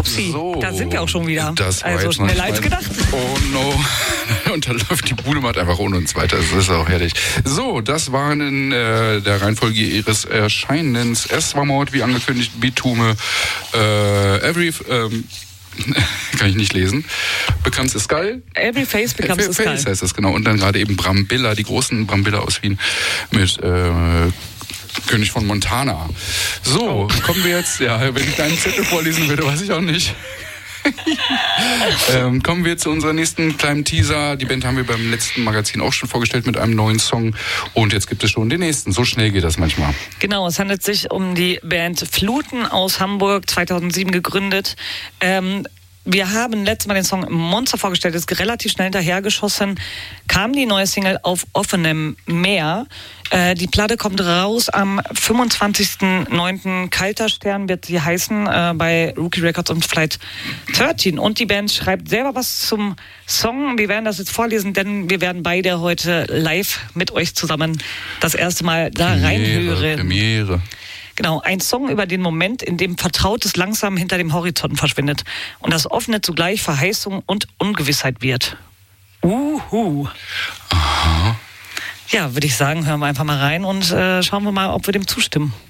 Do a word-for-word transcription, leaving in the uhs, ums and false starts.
Upsi, So, da sind wir auch schon wieder. Das war also jetzt schneller noch als gedacht. Oh no. Und dann läuft die Bude macht einfach ohne uns weiter. Das ist auch herrlich. So, das waren in äh, der Reihenfolge ihres Erscheinens. Es war Mord, wie angekündigt, Bitume, äh, Every... Ähm, kann ich nicht lesen. Becomes a Skull. Every Face Becomes a Skull. Face heißt das, genau. Und dann gerade eben Brambilla, die großen Brambilla aus Wien mit äh, König von Montana. So, kommen wir jetzt, ja, wenn ich deinen Zettel vorlesen würde, weiß ich auch nicht. ähm, kommen wir zu unserer nächsten kleinen Teaser. Die Band haben wir beim letzten Magazin auch schon vorgestellt mit einem neuen Song. Und jetzt gibt es schon den nächsten. So schnell geht das manchmal. Genau, es handelt sich um die Band Fluten aus Hamburg, zweitausendsieben gegründet. Ähm, wir haben letztes Mal den Song Monster vorgestellt, ist relativ schnell hinterhergeschossen. Kam die neue Single auf offenem Meer. Äh, die Platte kommt raus am fünfundzwanzigsten neunten Kalter Stern wird sie heißen, äh, bei Rookie Records und Flight dreizehn. Und die Band schreibt selber was zum Song. Wir werden das jetzt vorlesen, denn wir werden beide heute live mit euch zusammen das erste Mal da reinhören. Premiere. Genau, ein Song über den Moment, in dem Vertrautes langsam hinter dem Horizont verschwindet und das Offene zugleich Verheißung und Ungewissheit wird. Uhu. Aha. Ja, würde ich sagen, hören wir einfach mal rein und äh, schauen wir mal, ob wir dem zustimmen.